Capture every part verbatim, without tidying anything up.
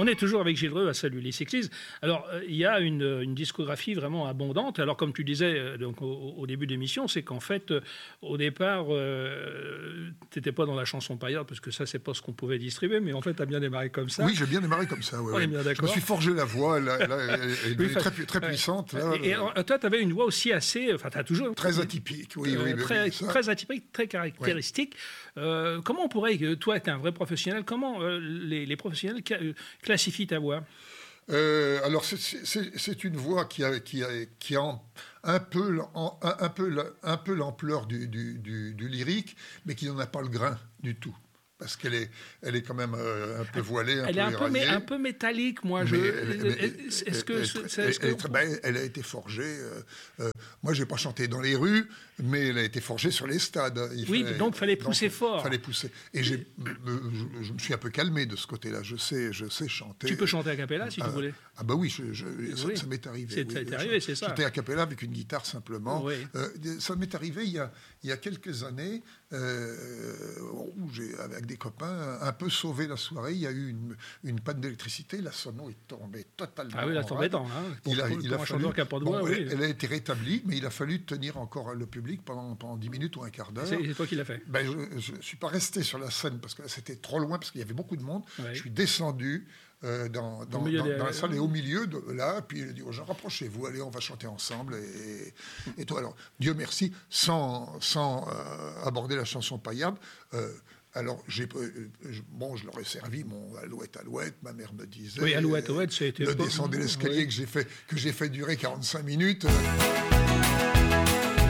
On est toujours avec Gilles Dreux à Salut les cyclistes. Alors, euh, il y a une, une discographie vraiment abondante. Alors, comme tu disais euh, donc, au, au début de l'émission, c'est qu'en fait, euh, au départ, euh, tu n'étais pas dans la chanson paillarde, parce que ça, c'est pas ce qu'on pouvait distribuer, mais en fait, tu as bien démarré comme ça. Oui, j'ai bien démarré comme ça. Ouais, On ouais. est bien d'accord. Je me suis forgé la voix, là, là, elle, elle Oui, est très, très puissante. Là, et, et euh, toi, tu avais une voix aussi assez... Enfin, tu as toujours... Très atypique, oui. Euh, oui, très, oui ça. très atypique, très caractéristique. Ouais. Euh, comment on pourrait... Toi, tu es un vrai professionnel. Comment euh, les, les professionnels classifient ta voix? Euh, alors, c'est, c'est, c'est une voix qui a, qui a, qui a un, peu, un, un, peu, un peu l'ampleur du, du, du, du lyrique, mais qui n'en a pas le grain du tout. Parce qu'elle est, elle est quand même euh, un peu voilée, un elle peu est un peu, mé, un peu métallique, moi. Je... Est-ce que elle a été forgée. Euh, euh, moi, j'ai pas chanté dans les rues, mais elle a été forgée sur les stades. Il oui, fallait, donc fallait pousser donc, fort. Fallait pousser. Et j'ai, je, je me suis un peu calmé de ce côté-là. Je sais, je sais chanter. Tu peux chanter a cappella si ah, tu voulais. Ah bah oui, je, je, ça, oui. ça m'est arrivé. C'est, oui, oui, arrivé, je, c'est ça. Chanter a cappella avec une guitare simplement. Oui. Euh, ça m'est arrivé il y a, il y a quelques années euh, où j'ai avec des copains un peu sauvé la soirée. Il y a eu une, une panne d'électricité. La sono est tombée totalement. Ah oui, la tombée dans. Hein, il a, il a fallu. Bon, Bon, oui. elle, elle a été rétablie, mais il a fallu tenir encore le public pendant, pendant dix minutes ou un quart d'heure. C'est, c'est toi qui l'as fait. Ben, je ne suis pas resté sur la scène parce que c'était trop loin, parce qu'il y avait beaucoup de monde. Ouais. Je suis descendu euh, dans, dans, dans, des... dans la salle et au milieu de là. Puis il a dit aux gens, rapprochez-vous, allez, on va chanter ensemble. Et, et toi, alors, Dieu merci, sans, sans euh, aborder la chanson paillarde. Euh, Alors, j'ai, euh, bon, je leur ai servi mon Alouette, Alouette. Ma mère me disait... Oui, Alouette, Alouette, c'était... Le descendre l'escalier oui. que, j'ai fait, que j'ai fait durer quarante-cinq minutes.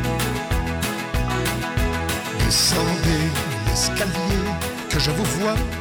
Descendez l'escalier, que je vous vois